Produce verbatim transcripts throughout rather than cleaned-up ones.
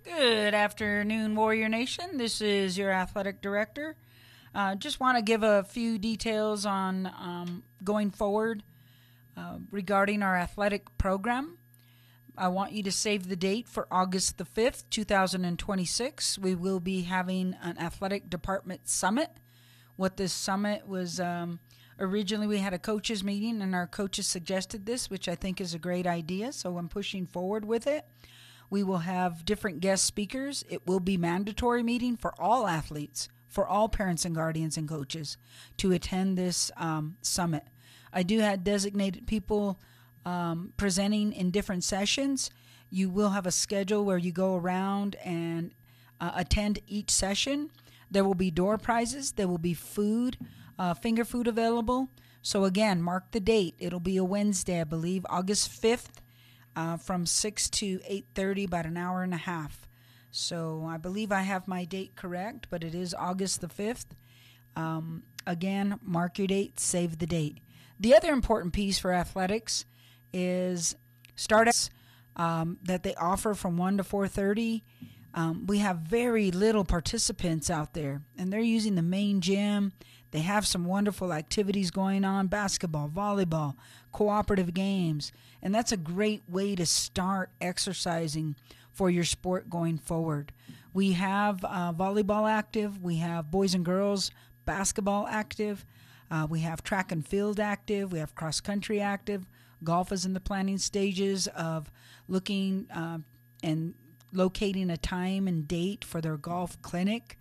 Good afternoon, Warrior Nation. This is your athletic director. Uh, just want to give a few details on um, going forward uh, regarding our athletic program. I want you to save the date for August the fifth, two thousand twenty-six. We will be having an athletic department summit. What this summit was, um, originally we had a coaches meeting and our coaches suggested this, which I think is a great idea, so I'm pushing forward with it. We will have different guest speakers. It will be mandatory meeting for all athletes, for all parents and guardians and coaches to attend this um, summit. I do have designated people um, presenting in different sessions. You will have a schedule where you go around and uh, attend each session. There will be door prizes. There will be food, uh, finger food available. So again, mark the date. It'll be a Wednesday, I believe, August fifth. Uh, from six to eight thirty, about an hour and a half. So I believe I have my date correct, but it is August the fifth. Um, again, mark your date, save the date. The other important piece for athletics is startups um, that they offer from one to four thirty. Um, we have very little participants out there, and they're using the main gym. They have some wonderful activities going on, basketball, volleyball, cooperative games, and that's a great way to start exercising for your sport going forward. We have uh, volleyball active, we have boys and girls basketball active, uh, we have track and field active, we have cross country active. Golf is in the planning stages of looking uh, and locating a time and date for their golf clinic.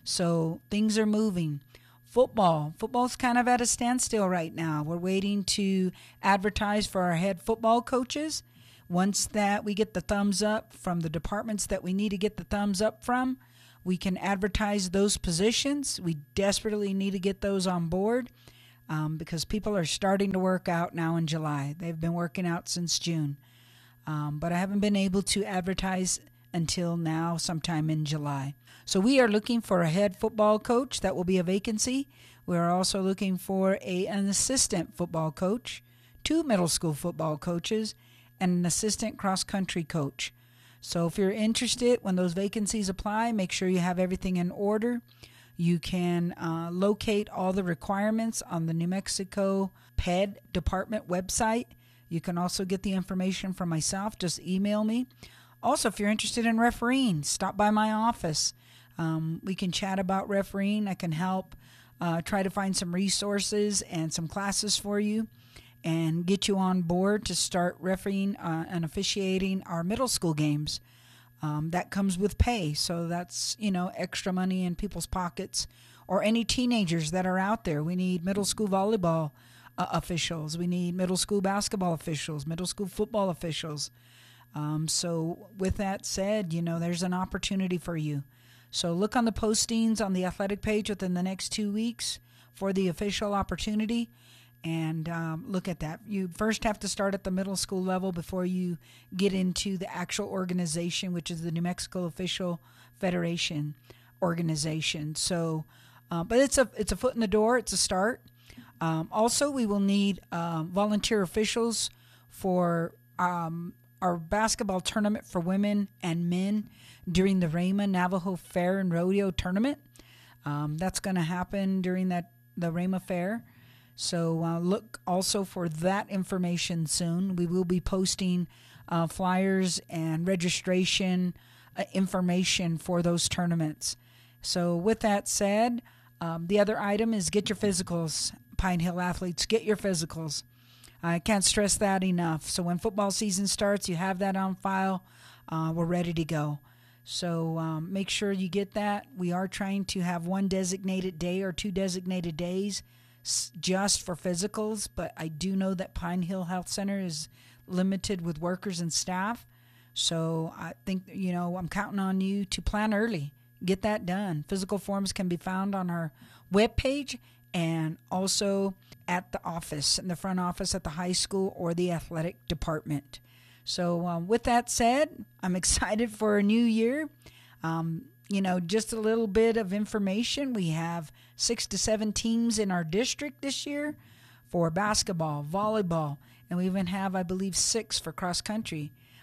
So things are moving. Football. Football's kind of at a standstill right now. We're waiting to advertise for our head football coaches. Once that we get the thumbs up from the departments that we need to get the thumbs up from, we can advertise those positions. We desperately need to get those on board um, because people are starting to work out now in July. They've been working out since June. Um, but I haven't been able to advertise until now, sometime in July. So we are looking for a head football coach. That will be a vacancy. We're also looking for a, an assistant football coach, two middle school football coaches, and an assistant cross-country coach. So if you're interested, when those vacancies apply, make sure you have everything in order. You can uh, locate all the requirements on the New Mexico P E D department website. You can also get the information from myself. Just email me. Also, if you're interested in refereeing, stop by my office. Um, we can chat about refereeing. I can help uh, try to find some resources and some classes for you and get you on board to start refereeing uh, and officiating our middle school games. Um, that comes with pay, so that's, you know, extra money in people's pockets. Or any teenagers that are out there. We need middle school volleyball uh, officials. We need middle school basketball officials, middle school football officials. Um, so with that said, you know, there's an opportunity for you. So look on the postings on the athletic page within the next two weeks for the official opportunity and um, look at that. You first have to start at the middle school level before you get into the actual organization, which is the New Mexico Official Federation organization. So, uh, but it's a, it's a foot in the door. It's a start. Um, also, we will need um, volunteer officials for um, our basketball tournament for women and men during the Rama Navajo Fair and Rodeo Tournament. Um, that's going to happen during that the Rama Fair. So uh, look also for that information soon. We will be posting uh, flyers and registration uh, information for those tournaments. So with that said, um, the other item is get your physicals. Pine Hill athletes, get your physicals. I can't stress that enough. So when football season starts, you have that on file. Uh, we're ready to go. So um, make sure you get that. We are trying to have one designated day or two designated days s- just for physicals, but I do know that Pine Hill Health Center is limited with workers and staff. So I think, you know, I'm counting on you to plan early. Get that done. Physical forms can be found on our webpage and also at the office, in the front office at the high school or the athletic department. So um, with that said, I'm excited for a new year. Um, you know, just a little bit of information. We have six to seven teams in our district this year for basketball, volleyball, and we even have, I believe, six for cross country.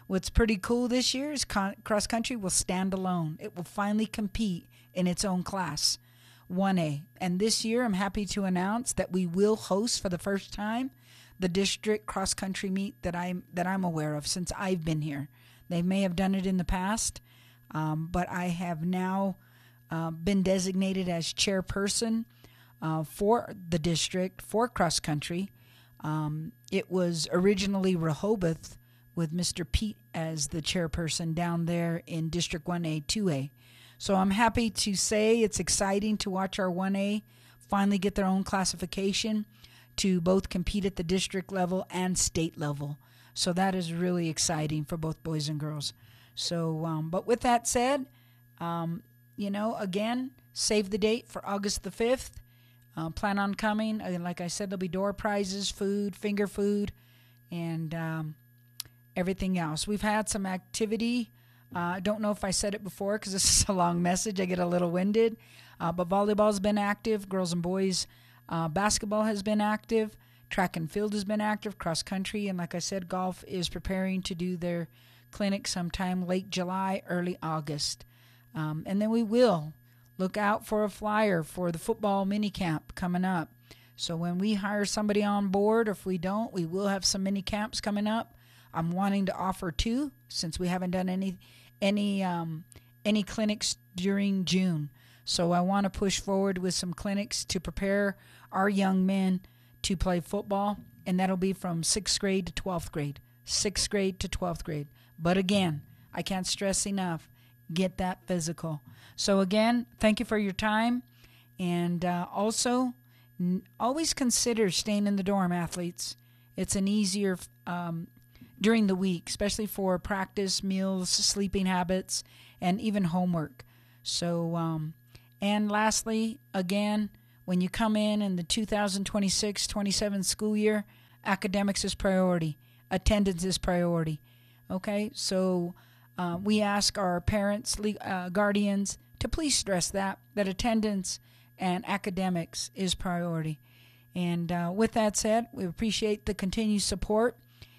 What's pretty cool this year is con- cross country will stand alone. It will finally compete in its own class, one A. And this year, I'm happy to announce that we will host for the first time the district cross country meet that I'm that I'm aware of since I've been here. They may have done it in the past, um, but I have now uh, been designated as chairperson uh, for the district for cross country. Um, it was originally Rehoboth with Mister Pete as the chairperson down there in District one A, two A. So I'm happy to say it's exciting to watch our one A finally get their own classification to both compete at the district level and state level. So that is really exciting for both boys and girls. So, um, but with that said, um, you know, again, save the date for August the fifth. Uh, plan on coming. Uh, like I said, there'll be door prizes, food, finger food, and um, everything else. We've had some activity. Uh, I don't know if I said it before because this is a long message. I get a little winded. Uh, but volleyball's been active. Girls and boys uh, basketball has been active. Track and field has been active. Cross country. And like I said, golf is preparing to do their clinic sometime late July, early August. Um, and then we will look out for a flyer for the football mini camp coming up. So when we hire somebody on board, or if we don't, we will have some mini camps coming up. I'm wanting to offer two since we haven't done any any um, any clinics during June. So I want to push forward with some clinics to prepare our young men to play football, and that'll be from sixth grade to twelfth grade. sixth grade to twelfth grade. But again, I can't stress enough, get that physical. So again, thank you for your time, and uh, also n- always consider staying in the dorm, athletes. It's an easier um, during the week, especially for practice, meals, sleeping habits, and even homework. So, um, and lastly, again, when you come in in the two thousand twenty-six twenty-seven school year, academics is priority. Attendance is priority. Okay, so uh, we ask our parents, uh, guardians, to please stress that, that attendance and academics is priority. And uh, with that said, we appreciate the continued support.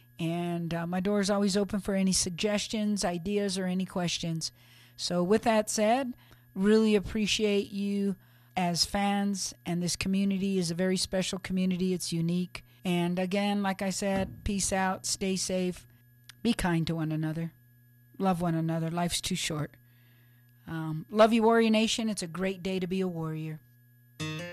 And uh, my door is always open for any suggestions, ideas, or any questions. So with that said, really appreciate you as fans, and this community is a very special community. It's unique. And again, like I said, peace out, stay safe, be kind to one another, love one another. Life's too short. Um, love you, Warrior Nation. It's a great day to be a warrior.